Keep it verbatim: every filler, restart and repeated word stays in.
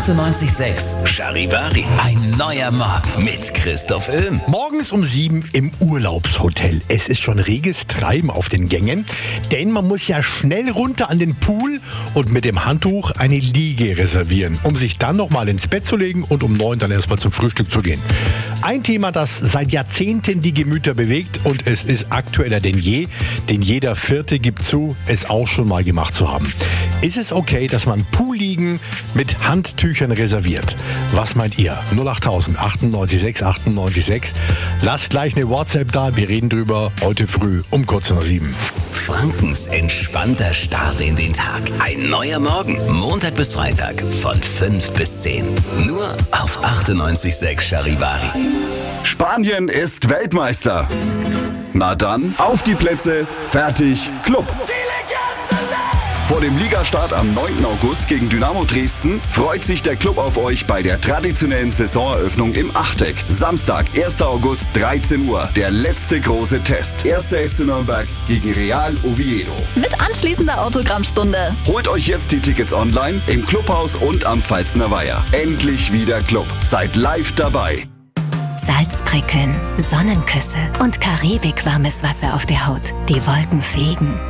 achtundneunzig Komma sechs Charivari. Ein neuer Morgen mit Christoph Öhm. Morgens um sieben im Urlaubshotel. Es ist schon reges Treiben auf den Gängen, denn man muss ja schnell runter an den Pool und mit dem Handtuch eine Liege reservieren, um sich dann nochmal ins Bett zu legen und um neun dann erstmal zum Frühstück zu gehen. Ein Thema, das seit Jahrzehnten die Gemüter bewegt, und es ist aktueller denn je, denn jeder Vierte gibt zu, es auch schon mal gemacht zu haben. Ist es okay, dass man Poolliegen mit Handtüchern reserviert? Was meint ihr? null acht tausend achtundneunzig sechs achtundneunzig sechs. Lasst gleich eine WhatsApp da, wir reden drüber heute früh um kurz nach sieben. Frankens entspannter Start in den Tag. Ein neuer Morgen. Montag bis Freitag von fünf bis zehn. Nur auf achtundneunzig Komma sechs Charivari. Spanien ist Weltmeister. Na dann, auf die Plätze, fertig, Club. Vor dem Ligastart am neunten August gegen Dynamo Dresden freut sich der Club auf euch bei der traditionellen Saisoneröffnung im Achteck. Samstag, erster August, dreizehn Uhr, der letzte große Test. erster F C Nürnberg gegen Real Oviedo. Mit anschließender Autogrammstunde. Holt euch jetzt die Tickets online, im Clubhaus und am Pfalzner Weiher. Endlich wieder Club. Seid live dabei. Salzprickeln, Sonnenküsse und Karibik warmes Wasser auf der Haut. Die Wolken fliegen.